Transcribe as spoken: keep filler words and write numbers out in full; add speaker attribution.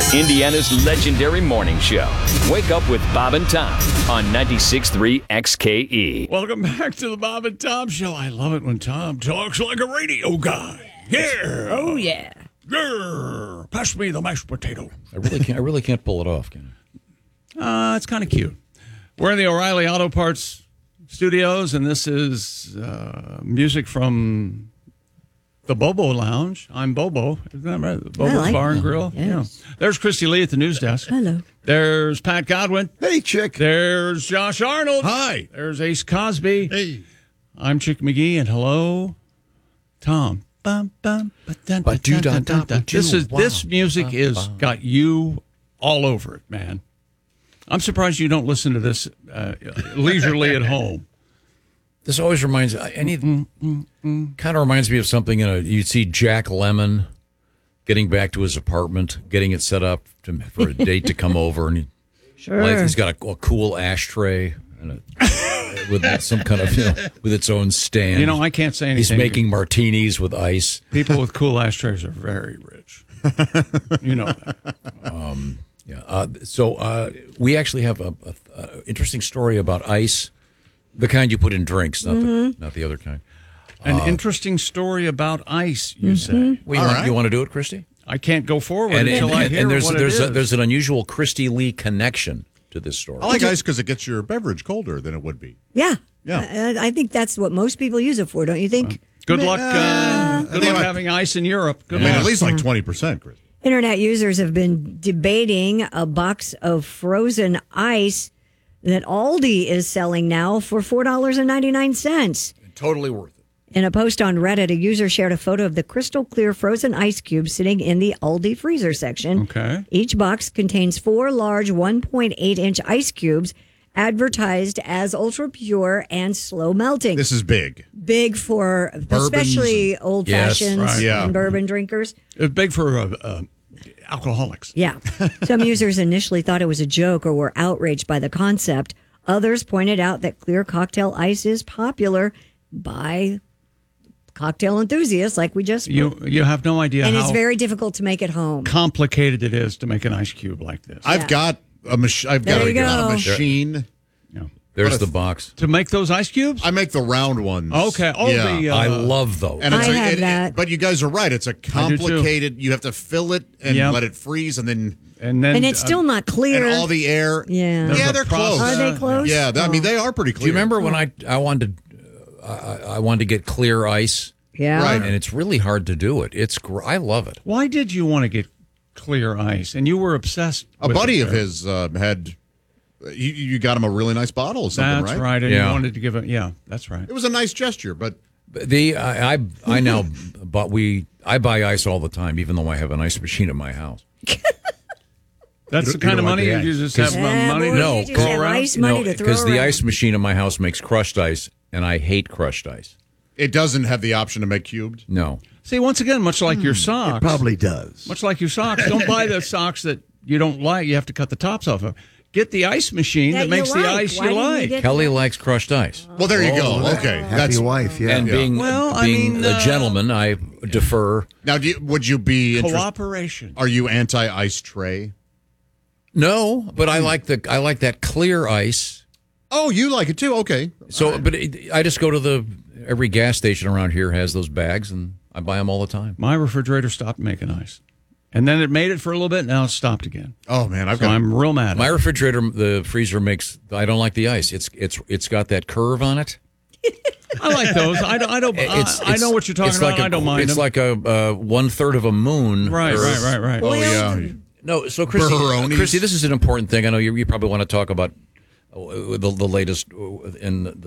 Speaker 1: Indiana's legendary morning show. Wake up with Bob and Tom on ninety-six point three X K E.
Speaker 2: Welcome back to the Bob and Tom Show. I love it when Tom talks like a radio guy. Yeah.
Speaker 3: Oh, yeah.
Speaker 2: Yeah. Pass me the mashed potato.
Speaker 4: I really can't. I really can't pull it off. Can
Speaker 2: I? Uh, it's kind of cute. We're in the O'Reilly Auto Parts studios, and this is uh, music from the Bobo Lounge. I'm Bobo. Isn't that right? The Bobo's
Speaker 3: like
Speaker 2: Bar and
Speaker 3: that.
Speaker 2: Grill.
Speaker 3: Yes.
Speaker 2: Yeah. There's Christy Lee at the news desk.
Speaker 3: Hello.
Speaker 2: There's Pat Godwin.
Speaker 5: Hey, Chick.
Speaker 2: There's Josh Arnold.
Speaker 5: Hi.
Speaker 2: There's Ace Cosby.
Speaker 5: Hey.
Speaker 2: I'm Chick McGee, and hello, Tom. Bum, bum, ba-dun, ba-dun, dun, dun, dun. This is this music is got you all over it, man. I'm surprised you don't listen to this uh, leisurely at home.
Speaker 4: This always reminds any mm, mm, mm. kind of reminds me of something. You know, you'd see Jack Lemmon getting back to his apartment, getting it set up to, for a date to come over, and he,
Speaker 3: Sure.
Speaker 4: like, he's got a, a cool ashtray and a, with some kind of you know with its own stand.
Speaker 2: You know, I can't say anything.
Speaker 4: He's making martinis with ice.
Speaker 2: People with cool ashtrays are very rich. You know that.
Speaker 4: Um, yeah. Uh, so uh, we actually have a, a, a interesting story about ice, the kind you put in drinks, not
Speaker 3: Mm-hmm.
Speaker 4: the not the other kind.
Speaker 2: An
Speaker 4: Uh,
Speaker 2: interesting story about ice, you
Speaker 3: Mm-hmm.
Speaker 2: say.
Speaker 4: Well, you, want, you want to do it, Christy?
Speaker 2: I can't go forward
Speaker 4: And,
Speaker 2: until
Speaker 4: and,
Speaker 2: I
Speaker 4: and,
Speaker 2: hear
Speaker 4: and there's
Speaker 2: what
Speaker 4: there's
Speaker 2: it
Speaker 4: a,
Speaker 2: is.
Speaker 4: there's an unusual Christy Lee connection to this story.
Speaker 5: I like ice because it gets your beverage colder than it would be.
Speaker 3: Yeah.
Speaker 5: Yeah.
Speaker 3: I, I think that's what most people use it for, don't you think?
Speaker 2: Good luck, uh, good
Speaker 5: they
Speaker 2: luck
Speaker 5: might-
Speaker 2: having ice in Europe. Good
Speaker 5: I mean,
Speaker 2: luck.
Speaker 5: at least like twenty percent, Chris.
Speaker 3: Internet users have been debating a box of frozen ice that Aldi is selling now for four dollars and ninety-nine cents.
Speaker 4: Totally worth it.
Speaker 3: In a post on Reddit, a user shared a photo of the crystal clear frozen ice cubes sitting in the Aldi freezer section.
Speaker 2: Okay.
Speaker 3: Each box contains four large one point eight inch ice cubes advertised as ultra pure and slow melting.
Speaker 5: This is big.
Speaker 3: Big for especially old
Speaker 4: Yes,
Speaker 3: fashions
Speaker 2: right.
Speaker 5: Yeah.
Speaker 3: and bourbon drinkers.
Speaker 2: It's big for uh, uh, alcoholics.
Speaker 3: Yeah. Some users initially thought it was a joke or were outraged by the concept. Others pointed out that clear cocktail ice is popular by cocktail enthusiasts like we just
Speaker 2: You you have no idea
Speaker 3: and
Speaker 2: how
Speaker 3: it's very difficult to make at home.
Speaker 2: complicated it is to make an ice cube like this.
Speaker 5: I've
Speaker 3: Yeah.
Speaker 5: got a mach- I've got
Speaker 3: There
Speaker 5: a,
Speaker 3: you
Speaker 5: got a
Speaker 3: go.
Speaker 5: machine.
Speaker 2: Yeah.
Speaker 4: There's
Speaker 5: What
Speaker 4: the
Speaker 5: if-
Speaker 4: box.
Speaker 2: To make those ice cubes?
Speaker 5: I make the round ones.
Speaker 2: Okay. Oh,
Speaker 5: yeah.
Speaker 2: the, uh,
Speaker 4: I love those.
Speaker 5: and it's
Speaker 3: I
Speaker 5: a,
Speaker 3: have
Speaker 5: it- it-
Speaker 3: that.
Speaker 5: But you guys are right. It's a
Speaker 2: do too.
Speaker 5: complicated. You have to fill it and
Speaker 2: Yep.
Speaker 5: let it freeze, and then
Speaker 2: and then
Speaker 3: And it's
Speaker 2: uh,
Speaker 3: still not clear.
Speaker 5: and all the air.
Speaker 3: Yeah.
Speaker 2: There's
Speaker 5: yeah,
Speaker 2: a
Speaker 5: they're
Speaker 2: process.
Speaker 5: close.
Speaker 3: Are they close?
Speaker 5: Yeah, I mean
Speaker 3: Oh.
Speaker 5: they are pretty
Speaker 4: Do
Speaker 5: clear.
Speaker 4: you remember when I I wanted to, uh, I, I wanted to get clear ice,
Speaker 3: Yeah.
Speaker 5: Right.
Speaker 4: and it's really hard to do it. It's gr- I love it.
Speaker 2: Why did you want to get clear ice? And you were obsessed
Speaker 5: A
Speaker 2: with
Speaker 5: buddy
Speaker 2: it,
Speaker 5: of
Speaker 2: right?
Speaker 5: his uh, had. You, you got him a really nice bottle or something,
Speaker 2: That's
Speaker 5: right?
Speaker 2: right. And
Speaker 4: Yeah.
Speaker 2: you wanted to give it. Yeah, that's right.
Speaker 5: It was a nice gesture, but
Speaker 4: The I I, I now but we I buy ice all the time, even though I have an ice machine at my house.
Speaker 2: That's
Speaker 5: You
Speaker 2: the
Speaker 5: don't-
Speaker 2: kind
Speaker 5: you
Speaker 2: of
Speaker 5: don't like
Speaker 2: money
Speaker 5: the
Speaker 2: you
Speaker 5: ice.
Speaker 2: just have
Speaker 3: Yeah,
Speaker 2: money
Speaker 3: boy,
Speaker 2: to
Speaker 4: No,
Speaker 3: you just
Speaker 2: go
Speaker 3: have
Speaker 2: around.
Speaker 3: ice money to throw
Speaker 4: because the
Speaker 3: around.
Speaker 4: ice machine in my house makes crushed ice, and I hate crushed ice.
Speaker 5: it doesn't have the option to make cubed.
Speaker 4: No,
Speaker 2: See, once again, much like your socks,
Speaker 6: Probably does.
Speaker 2: much like your socks, don't buy the socks that you don't like. You have to cut the tops off of. Get the ice machine that,
Speaker 3: That you
Speaker 2: makes the
Speaker 3: like.
Speaker 2: ice
Speaker 3: Why
Speaker 2: you
Speaker 3: didn't you
Speaker 2: like.
Speaker 3: get-
Speaker 4: Kelly likes crushed ice.
Speaker 5: Well, there you
Speaker 2: Oh,
Speaker 5: go. Okay,
Speaker 6: Happy
Speaker 5: that's
Speaker 6: wife, yeah.
Speaker 4: And
Speaker 5: Yeah.
Speaker 4: being
Speaker 2: Well, I
Speaker 4: being
Speaker 2: mean,
Speaker 4: a
Speaker 2: uh,
Speaker 4: gentleman, I defer.
Speaker 5: now. Do you, would you be interested?
Speaker 2: Cooperation.
Speaker 5: Are you anti-ice tray?
Speaker 4: No, but I like the I like that clear ice.
Speaker 5: Oh, you like it too? Okay.
Speaker 4: So, but it, I just go to the every gas station around here has those bags, and I buy them all the time.
Speaker 2: My refrigerator stopped making ice, and then it made it for a little bit. Now it stopped again.
Speaker 5: Oh man, I've
Speaker 2: So
Speaker 5: got.
Speaker 2: I'm real mad.
Speaker 4: My
Speaker 2: At it.
Speaker 4: refrigerator, the freezer makes. I don't like the ice. It's it's it's got that curve on it.
Speaker 2: I like those. I don't. I don't.
Speaker 4: It's,
Speaker 2: I, I know what you're talking
Speaker 4: it's
Speaker 2: about.
Speaker 4: Like a,
Speaker 2: I don't mind
Speaker 4: It's
Speaker 2: them.
Speaker 4: like a uh, one third of a moon.
Speaker 2: right,
Speaker 4: or-
Speaker 2: right, right, right.
Speaker 5: Oh yeah.
Speaker 4: No, so Chrissy,
Speaker 5: Burronis.
Speaker 4: Chrissy, this is an important thing. I know you, you probably want to talk about uh, the, the latest uh, in the